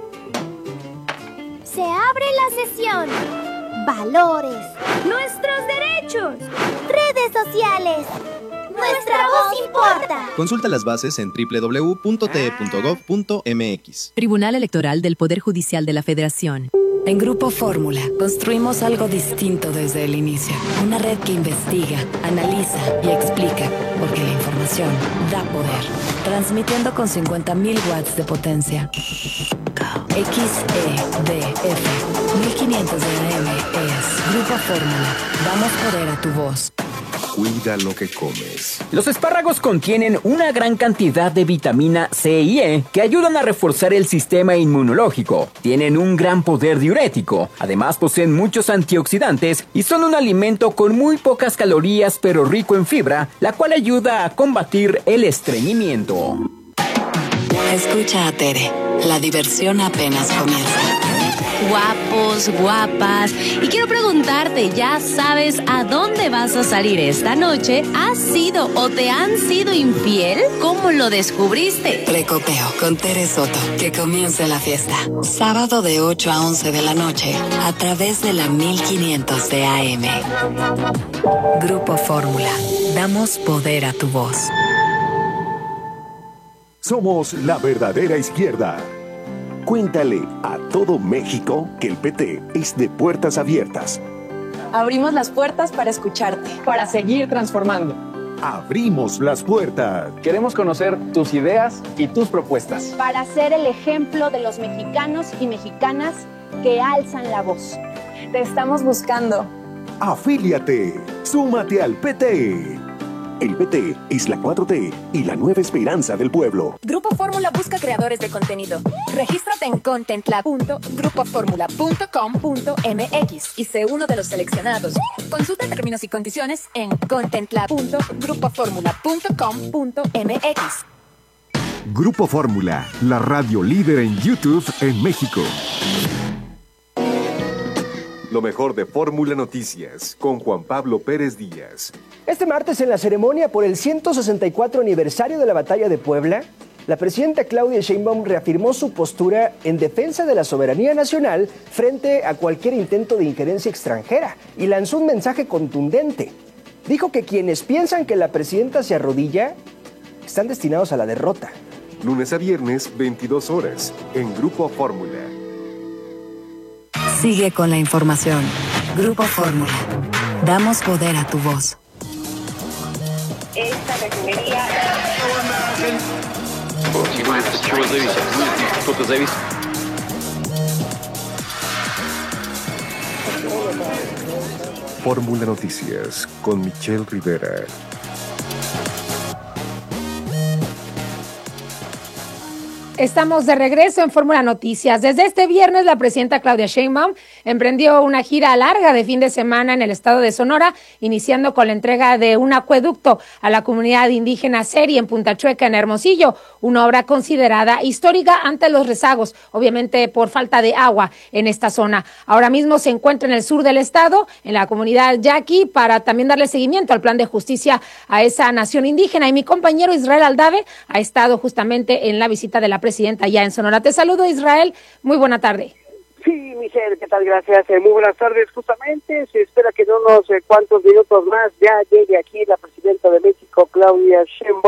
S: Se abre la sesión. Valores. Nuestros derechos. Redes sociales. Nuestra voz importa.
T: Consulta las bases en doble u doble u doble u punto t e punto gov punto m x.
C: Tribunal Electoral del Poder Judicial de la Federación. En Grupo Fórmula construimos algo distinto desde el inicio. Una red que investiga, analiza y explica, porque la información da poder. Transmitiendo con cincuenta mil watts de potencia. X E D F mil quinientos de A M es Grupo Fórmula. Damos poder a tu voz.
B: Cuida lo que comes.
D: Los espárragos contienen una gran cantidad de vitamina C y E que ayudan a reforzar el sistema inmunológico. Tienen un gran poder diurético. Además, poseen muchos antioxidantes y son un alimento con muy pocas calorías pero rico en fibra, la cual ayuda a combatir el estreñimiento.
C: Escucha a Tere. La diversión apenas comienza.
F: Guapos, guapas. Y quiero preguntarte, ¿ya sabes a dónde vas a salir esta noche? ¿Has sido o te han sido infiel? ¿Cómo lo descubriste?
C: Precopeo con Tere Soto. Que comience la fiesta. Sábado de ocho a once de la noche a través de la mil quinientos de A M. Grupo Fórmula. Damos poder a tu voz.
O: Somos la verdadera izquierda. Cuéntale a todo México que el P T es de puertas abiertas.
U: Abrimos las puertas para escucharte, para seguir transformando.
O: Abrimos las puertas.
V: Queremos conocer tus ideas y tus propuestas.
W: Para ser el ejemplo de los mexicanos y mexicanas que alzan la voz.
U: Te estamos buscando.
O: Afíliate. Súmate al P T. El P T es la cuatro T y la nueva esperanza del pueblo.
G: Grupo Fórmula busca creadores de contenido. Regístrate en content lab punto grupo fórmula punto com punto m x y sé uno de los seleccionados. Consulta términos y condiciones en content lab punto grupo fórmula punto com punto m x.
B: Grupo Fórmula, la radio líder en YouTube en México.
O: Lo mejor de Fórmula Noticias con Juan Pablo Pérez Díaz.
X: Este martes, en la ceremonia por el ciento sesenta y cuatro aniversario de la Batalla de Puebla, la presidenta Claudia Sheinbaum reafirmó su postura en defensa de la soberanía nacional frente a cualquier intento de injerencia extranjera y lanzó un mensaje contundente. Dijo que quienes piensan que la presidenta se arrodilla están destinados a la derrota.
B: Lunes a viernes, veintidós horas, en Grupo Fórmula.
C: Sigue con la información. Grupo Fórmula. Damos poder a tu voz.
H: Esta refinería...
B: Fórmula Noticias con Michelle Rivera.
A: Estamos de regreso en Fórmula Noticias. Desde este viernes, la presidenta Claudia Sheinbaum emprendió una gira larga de fin de semana en el estado de Sonora, iniciando con la entrega de un acueducto a la comunidad indígena Seri en Punta Chueca, en Hermosillo, una obra considerada histórica ante los rezagos, obviamente por falta de agua en esta zona. Ahora mismo se encuentra en el sur del estado, en la comunidad Yaqui, para también darle seguimiento al plan de justicia a esa nación indígena. Y mi compañero Israel Aldave ha estado justamente en la visita de la presidenta ya en Sonora. Te saludo, Israel. Muy buena tarde.
Y: Sí, Michelle, ¿qué tal? Gracias. Eh, muy buenas tardes. Justamente se espera que en unos eh, cuantos minutos más ya llegue aquí la presidenta de México, Claudia Sheinbaum,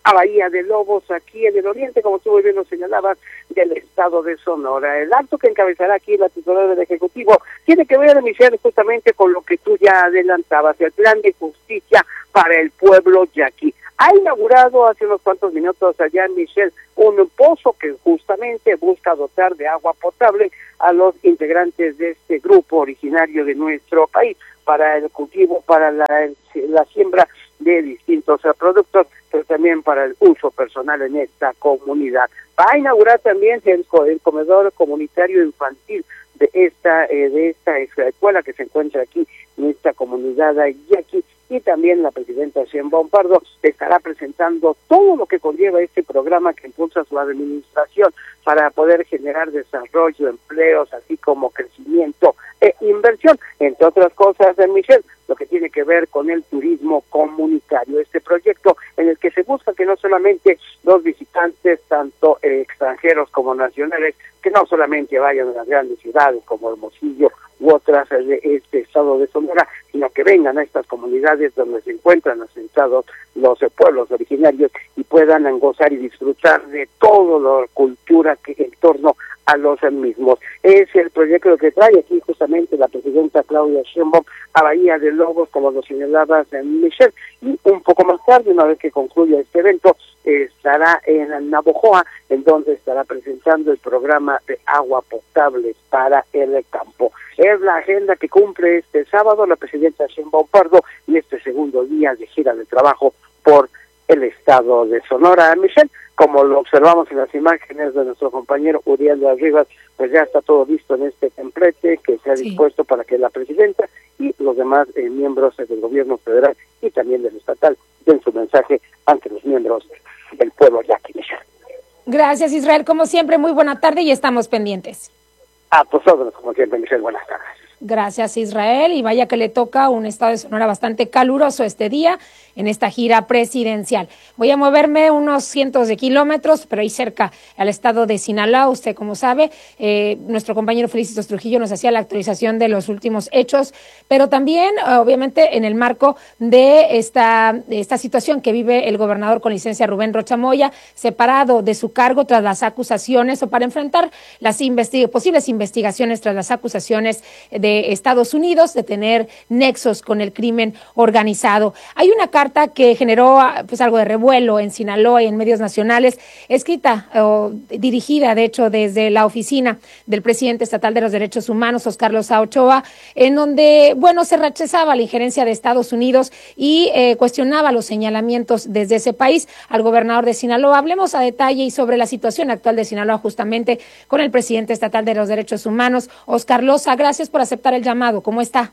Y: a Bahía de Lobos, aquí en el oriente, como tú muy bien lo señalabas, del estado de Sonora. El acto que encabezará aquí la titular del Ejecutivo tiene que ver, Michelle, justamente con lo que tú ya adelantabas, el plan de justicia para el pueblo yaqui. Ha inaugurado hace unos cuantos minutos allá, Michelle, un pozo que justamente busca dotar de agua potable a los integrantes de este grupo originario de nuestro país para el cultivo, para la, la siembra de distintos productos, pero también para el uso personal en esta comunidad. Va a inaugurar también el, el comedor comunitario infantil de esta eh, de esta escuela que se encuentra aquí en esta comunidad yaqui, y también la presidenta Sheinbaum Pardo estará presentando todo lo que conlleva este programa que impulsa su administración para poder generar desarrollo, empleos, así como crecimiento e inversión, entre otras cosas, de Michelle, lo que tiene que ver con el turismo comunitario, este proyecto en el que se busca que no solamente los visitantes, tanto eh, extranjeros como nacionales, que no solamente vayan a las grandes ciudades como Hermosillo u otras de este estado de Sonora, sino que vengan a estas comunidades donde se encuentran asentados los eh, pueblos originarios y puedan gozar y disfrutar de toda la cultura que en torno a los mismos. Es el proyecto que trae aquí justamente la presidenta Claudia Sheinbaum a Bahía de Lobos, como lo señalabas en Michelle, y un poco más tarde, una vez que concluya este evento, estará en Navojoa, en donde estará presentando el programa de agua potable para el campo. Es la agenda que cumple este sábado la presidenta Sheinbaum Pardo y este segundo día de gira de trabajo por el estado de Sonora. Michelle, como lo observamos en las imágenes de nuestro compañero Uriel de Rivas, pues ya está todo listo en este templete que se ha dispuesto sí. para que la presidenta y los demás eh, miembros del gobierno federal y también del estatal den su mensaje ante los miembros del pueblo yaqui.
A: Gracias, Israel. Como siempre, muy buena tarde y estamos pendientes.
Y: A tus órdenes, como siempre, Michelle. Buenas tardes.
A: Gracias, Israel. Y vaya que le toca un estado de Sonora bastante caluroso este día en esta gira presidencial. Voy a moverme unos cientos de kilómetros, pero ahí cerca al estado de Sinaloa. Usted, como sabe, eh, nuestro compañero Felicito Trujillo nos hacía la actualización de los últimos hechos, pero también, obviamente, en el marco de esta, de esta situación que vive el gobernador con licencia Rubén Rocha Moya, separado de su cargo tras las acusaciones o para enfrentar las investi- posibles investigaciones tras las acusaciones de de Estados Unidos de tener nexos con el crimen organizado. Hay una carta que generó pues algo de revuelo en Sinaloa y en medios nacionales, escrita o dirigida de hecho desde la oficina del presidente estatal de los derechos humanos, Oscar Loza Ochoa, en donde, bueno, se rechazaba la injerencia de Estados Unidos y eh, cuestionaba los señalamientos desde ese país al gobernador de Sinaloa. Hablemos a detalle y sobre la situación actual de Sinaloa justamente con el presidente estatal de los derechos humanos, Oscar Loza. Gracias por aceptar el llamado. ¿Cómo está?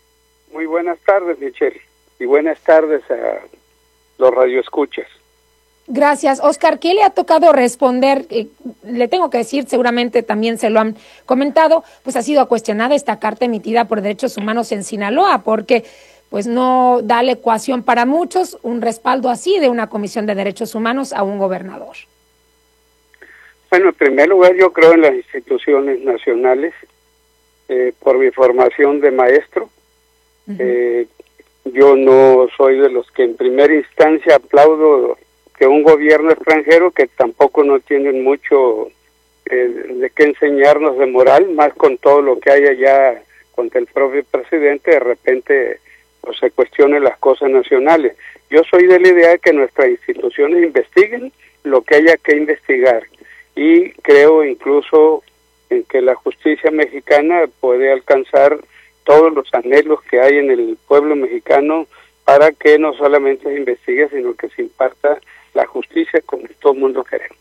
E: Muy buenas tardes, Michelle, y buenas tardes a los radioescuchas.
A: Gracias, Oscar. ¿Qué le ha tocado responder? Eh, le tengo que decir, seguramente también se lo han comentado, pues ha sido cuestionada esta carta emitida por Derechos Humanos en Sinaloa, porque pues no da la ecuación para muchos un respaldo así de una Comisión de Derechos Humanos a un gobernador.
E: Bueno, en primer lugar, yo creo en las instituciones nacionales. Eh, por mi formación de maestro, uh-huh. eh, yo no soy de los que en primera instancia aplaudo que un gobierno extranjero, que tampoco no tienen mucho eh, de qué enseñarnos de moral, más con todo lo que hay allá contra el propio presidente, de repente pues, se cuestionen las cosas nacionales. Yo soy de la idea de que nuestras instituciones investiguen lo que haya que investigar, y creo incluso en que la justicia mexicana puede alcanzar todos los anhelos que hay en el pueblo mexicano para que no solamente se investigue, sino que se imparta la justicia como todo el mundo queremos.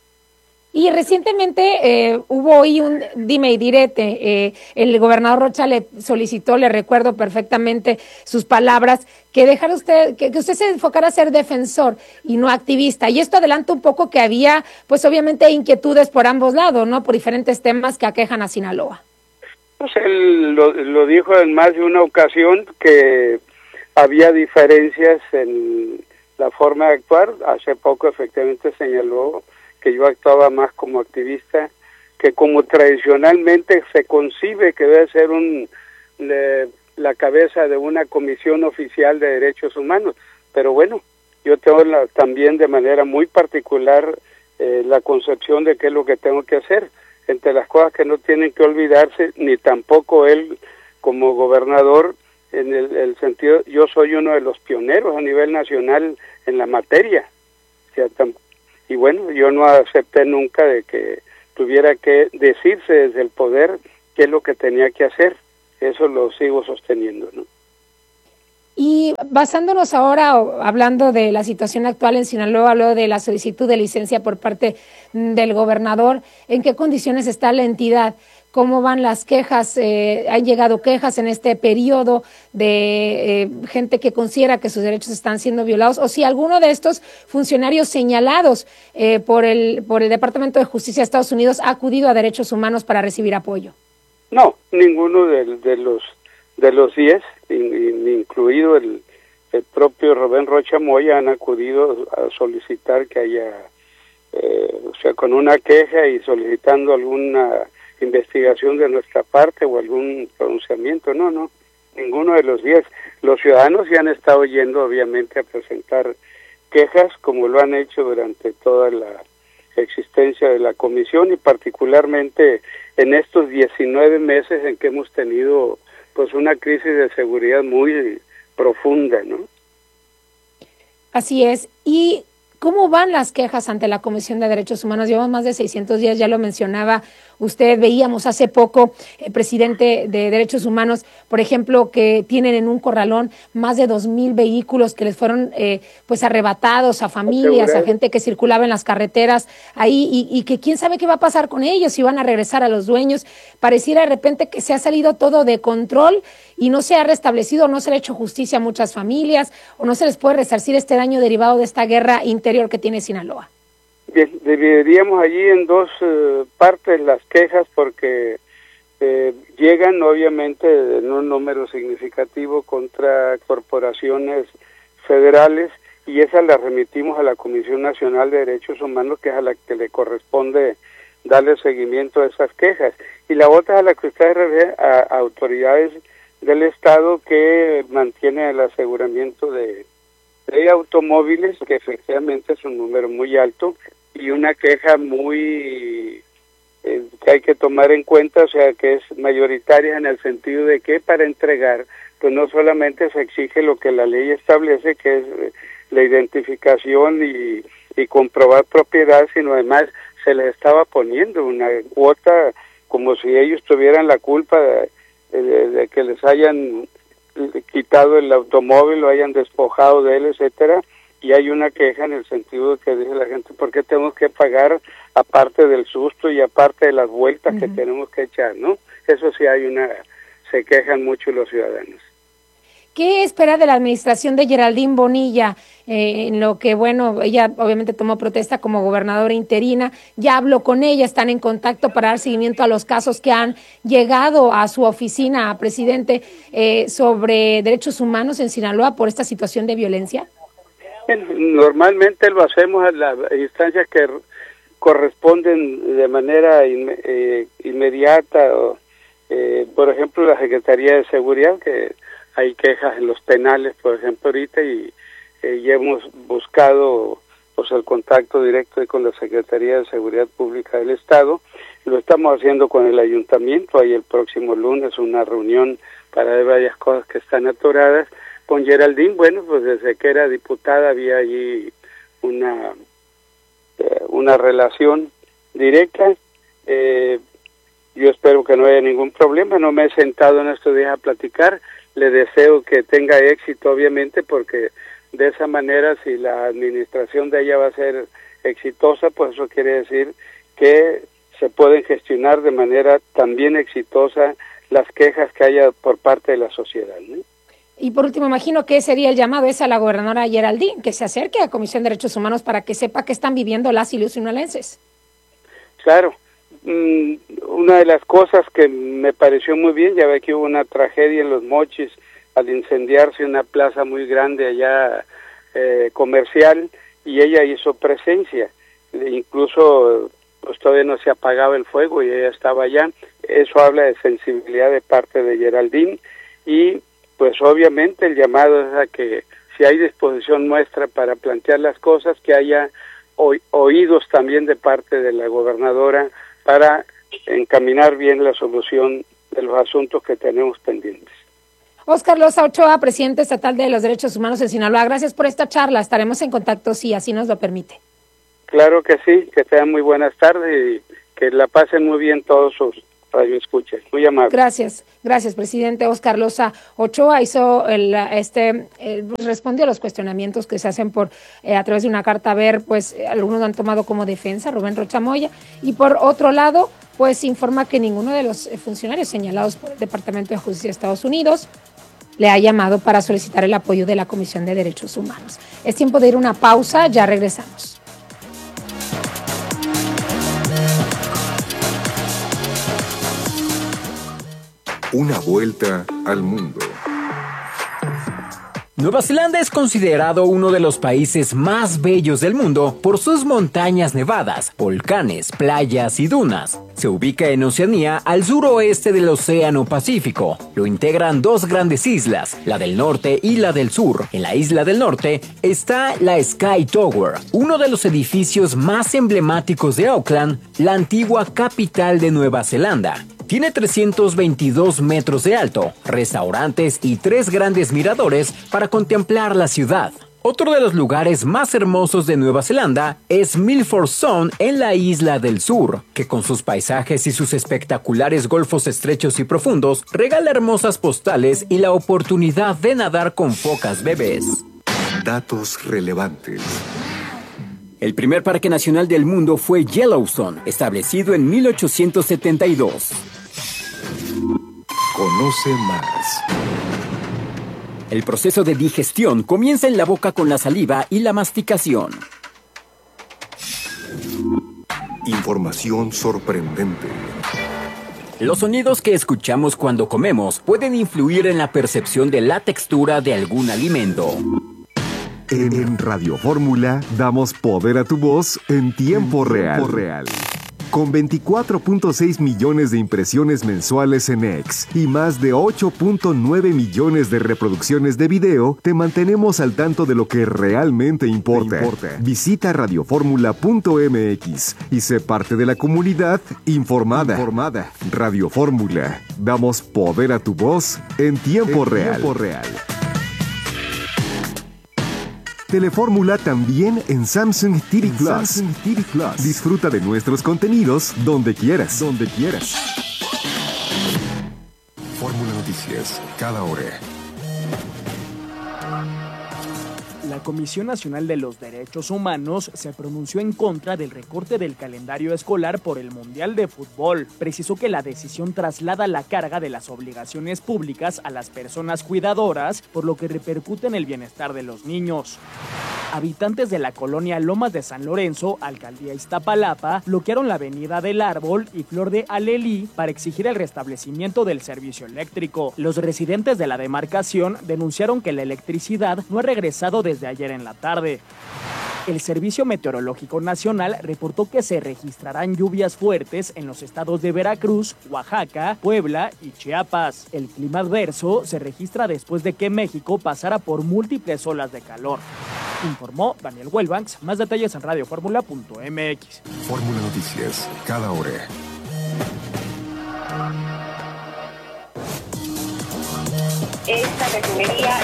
A: Y recientemente eh, hubo hoy un dime y direte, eh, el gobernador Rocha le solicitó, le recuerdo perfectamente sus palabras, que dejara usted, que, que usted se enfocara a ser defensor y no activista. Y esto adelanta un poco que había, pues obviamente, inquietudes por ambos lados, ¿no? Por diferentes temas que aquejan a Sinaloa.
E: Pues él lo, lo dijo en más de una ocasión, que había diferencias en la forma de actuar. Hace poco efectivamente señaló que yo actuaba más como activista, que como tradicionalmente se concibe que debe ser un le, la cabeza de una comisión oficial de derechos humanos. Pero bueno, yo tengo la, también de manera muy particular eh, la concepción de qué es lo que tengo que hacer. Entre las cosas que no tienen que olvidarse, ni tampoco él como gobernador, en el, el sentido, yo soy uno de los pioneros a nivel nacional en la materia. O sea, tam, y bueno, yo no acepté nunca de que tuviera que decirse desde el poder qué es lo que tenía que hacer. Eso lo sigo sosteniendo, ¿no?
A: Y basándonos ahora, hablando de la situación actual en Sinaloa, habló de la solicitud de licencia por parte del gobernador, ¿en qué condiciones está la entidad? ¿Cómo van las quejas? Eh, ¿Han llegado quejas en este periodo de eh, gente que considera que sus derechos están siendo violados? O si alguno de estos funcionarios señalados eh, por el por el Departamento de Justicia de Estados Unidos ha acudido a Derechos Humanos para recibir apoyo.
E: No, ninguno de, de los de los diez, in, incluido el, el propio Rubén Rocha Moya, han acudido a solicitar que haya, eh, o sea, con una queja y solicitando alguna investigación de nuestra parte o algún pronunciamiento. No, no, ninguno de los diez. Los ciudadanos ya han estado yendo, obviamente, a presentar quejas, como lo han hecho durante toda la existencia de la comisión y particularmente en estos diecinueve meses en que hemos tenido pues una crisis de seguridad muy profunda, ¿no?
A: Así es. ¿Y cómo van las quejas ante la Comisión de Derechos Humanos? Llevamos más de seiscientos días, ya lo mencionaba usted, veíamos hace poco, el presidente de Derechos Humanos, por ejemplo, que tienen en un corralón más de dos mil vehículos que les fueron eh, pues arrebatados a familias, a gente que circulaba en las carreteras ahí y, y que quién sabe qué va a pasar con ellos, si van a regresar a los dueños. Pareciera de repente que se ha salido todo de control y no se ha restablecido, no se le ha hecho justicia a muchas familias o no se les puede resarcir este daño derivado de esta guerra interior que tiene Sinaloa.
E: Bien, dividiríamos allí en dos uh, partes las quejas porque eh, llegan obviamente en un número significativo contra corporaciones federales y esas las remitimos a la Comisión Nacional de Derechos Humanos, que es a la que le corresponde darle seguimiento a esas quejas, y la otra a la que usted refiere a, a autoridades del Estado que mantienen el aseguramiento de, de automóviles, que efectivamente es un número muy alto y una queja muy eh, que hay que tomar en cuenta, o sea, que es mayoritaria en el sentido de que para entregar, pues no solamente se exige lo que la ley establece, que es la identificación y, y comprobar propiedad, sino además se les estaba poniendo una cuota como si ellos tuvieran la culpa de, de, de que les hayan quitado el automóvil, lo hayan despojado de él, etcétera. Y hay una queja en el sentido de que dice la gente, ¿por qué tenemos que pagar aparte del susto y aparte de las vueltas uh-huh. que tenemos que echar, ¿no? Eso sí hay una, se quejan mucho los ciudadanos.
A: ¿Qué espera de la administración de Geraldine Bonilla? Eh, en lo que, bueno, ella obviamente tomó protesta como gobernadora interina, ya habló con ella, están en contacto para dar seguimiento a los casos que han llegado a su oficina, presidente, eh, sobre derechos humanos en Sinaloa por esta situación de violencia.
E: Normalmente lo hacemos a las instancias que corresponden de manera inme, eh, inmediata, o, eh, por ejemplo la Secretaría de Seguridad, que hay quejas en los penales, por ejemplo, ahorita, y, eh, y hemos buscado pues el contacto directo con la Secretaría de Seguridad Pública del Estado. Lo estamos haciendo con el Ayuntamiento, hay el próximo lunes una reunión para ver varias cosas que están atoradas. Con Geraldine, bueno, pues desde que era diputada había allí una eh, una relación directa. Eh, yo espero que no haya ningún problema. No me he sentado en estos días a platicar. Le deseo que tenga éxito, obviamente, porque de esa manera, si la administración de ella va a ser exitosa, pues eso quiere decir que se pueden gestionar de manera también exitosa las quejas que haya por parte de la sociedad, ¿no?
A: Y por último, imagino que sería el llamado es a la gobernadora Geraldine, que se acerque a Comisión de Derechos Humanos para que sepa qué están viviendo las y los sinaloenses.
E: Claro. Mm, una de las cosas que me pareció muy bien, ya ve que hubo una tragedia en Los Mochis al incendiarse una plaza muy grande allá eh, comercial, y ella hizo presencia. Incluso pues todavía no se apagaba el fuego y ella estaba allá. Eso habla de sensibilidad de parte de Geraldine y pues obviamente el llamado es a que si hay disposición nuestra para plantear las cosas, que haya oídos también de parte de la gobernadora para encaminar bien la solución de los asuntos que tenemos pendientes.
A: Óscar Loza Ochoa, presidente estatal de los Derechos Humanos en Sinaloa, gracias por esta charla. Estaremos en contacto si así nos lo permite.
E: Claro que sí, que tengan muy buenas tardes y que la pasen muy bien todos sus radioescuchas. Muy amable.
A: Gracias, gracias, presidente. Óscar Loza Ochoa hizo el, este, el, respondió a los cuestionamientos que se hacen por eh, a través de una carta. A ver, pues algunos han tomado como defensa Rubén Rocha Moya, y por otro lado, pues informa que ninguno de los funcionarios señalados por el Departamento de Justicia de Estados Unidos le ha llamado para solicitar el apoyo de la Comisión de Derechos Humanos. Es tiempo de ir a una pausa, ya regresamos.
B: Una vuelta al mundo.
D: Nueva Zelanda es considerado uno de los países más bellos del mundo por sus montañas nevadas, volcanes, playas y dunas. Se ubica en Oceanía, al suroeste del Océano Pacífico. Lo integran dos grandes islas, la del norte y la del sur. En la isla del norte está la Sky Tower, uno de los edificios más emblemáticos de Auckland, la antigua capital de Nueva Zelanda. Tiene trescientos veintidós metros de alto, restaurantes y tres grandes miradores para contemplar la ciudad. Otro de los lugares más hermosos de Nueva Zelanda es Milford Sound en la isla del sur, que con sus paisajes y sus espectaculares golfos estrechos y profundos regala hermosas postales y la oportunidad de nadar con focas bebés.
B: Datos relevantes.
D: El primer parque nacional del mundo fue Yellowstone, establecido en mil ochocientos setenta y dos.
B: Conoce más.
D: El proceso de digestión comienza en la boca con la saliva y la masticación.
B: Información sorprendente.
D: Los sonidos que escuchamos cuando comemos pueden influir en la percepción de la textura de algún alimento.
B: En Radio Fórmula damos poder a tu voz en tiempo real. real. Con veinticuatro punto seis millones de impresiones mensuales en X y más de ocho punto nueve millones de reproducciones de video, te mantenemos al tanto de lo que realmente importa. importa. Visita radio fórmula punto m x y sé parte de la comunidad informada. informada. Radio Fórmula, damos poder a tu voz en tiempo en real. Tiempo real. Telefórmula también en Samsung T V Plus. Samsung T V Plus. Disfruta de nuestros contenidos donde quieras. Donde quieras. Fórmula Noticias, cada hora.
I: La Comisión Nacional de los Derechos Humanos se pronunció en contra del recorte del calendario escolar por el Mundial de Fútbol. Precisó que la decisión traslada la carga de las obligaciones públicas a las personas cuidadoras, por lo que repercute en el bienestar de los niños. Habitantes de la colonia Lomas de San Lorenzo, alcaldía Iztapalapa, bloquearon la avenida del Árbol y Flor de Alelí para exigir el restablecimiento del servicio eléctrico. Los residentes de la demarcación denunciaron que la electricidad no ha regresado desde ayer en la tarde. El Servicio Meteorológico Nacional reportó que se registrarán lluvias fuertes en los estados de Veracruz, Oaxaca, Puebla y Chiapas. El clima adverso se registra después de que México pasara por múltiples olas de calor. Informó Daniel Huelbanks. Más detalles en radio fórmula punto m x.
B: Fórmula Noticias, cada hora.
H: Esta refinería...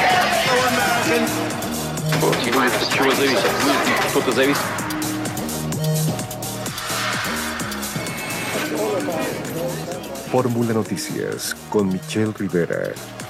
B: Fórmula Noticias con Michelle Rivera.